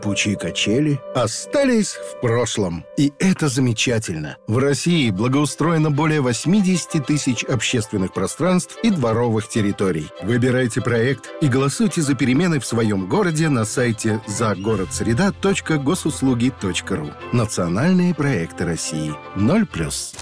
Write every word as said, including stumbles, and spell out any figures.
Пучие качели остались в прошлом. И это замечательно. В России благоустроено более восемьдесят тысяч общественных пространств и дворовых территорий. Выбирайте проект и голосуйте за перемены в своем городе на сайте загородсреда точка госуслуги точка ру. Национальные проекты России. ноль плюс.